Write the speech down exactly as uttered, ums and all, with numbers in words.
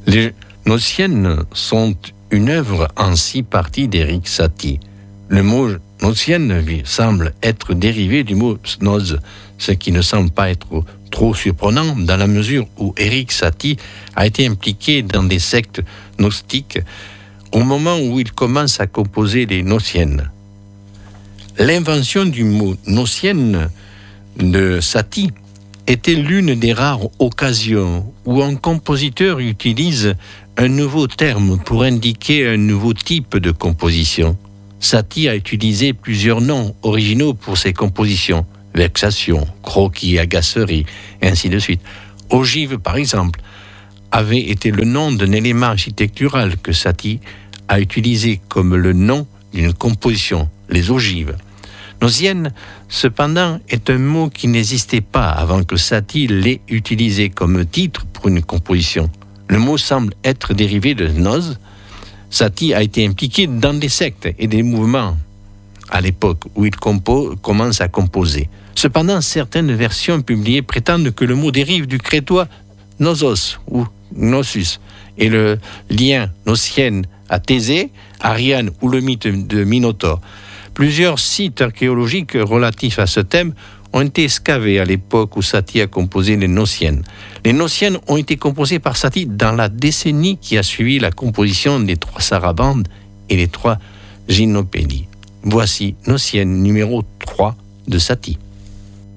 Les Nociennes sont une œuvre en six parties d'Erik Satie. Le mot Nocienne semble être dérivé du mot snoz, ce qui ne semble pas être trop surprenant dans la mesure où Erik Satie a été impliqué dans des sectes gnostiques au moment où il commence à composer les Nociennes. L'invention du mot Nocienne de Satie était l'une des rares occasions où un compositeur utilise un nouveau terme pour indiquer un nouveau type de composition. Satie a utilisé plusieurs noms originaux pour ses compositions, vexation, croquis, agacerie, et ainsi de suite. Ogive, par exemple, avait été le nom d'un élément architectural que Satie a utilisé comme le nom d'une composition, les ogives. Nocienne, cependant, est un mot qui n'existait pas avant que Satie l'ait utilisé comme titre pour une composition. Le mot semble être dérivé de noz. Satie a été impliqué dans des sectes et des mouvements à l'époque où il compo- commence à composer. Cependant, certaines versions publiées prétendent que le mot dérive du crétois nosos ou gnosus et le lien nocienne à Thésée, Ariane ou le mythe de Minotaure. Plusieurs sites archéologiques relatifs à ce thème ont été excavés à l'époque où Satie a composé les Nociennes. Les Nociennes ont été composées par Satie dans la décennie qui a suivi la composition des trois sarabandes et les trois gynopédies. Voici Nocienne numéro trois de Satie.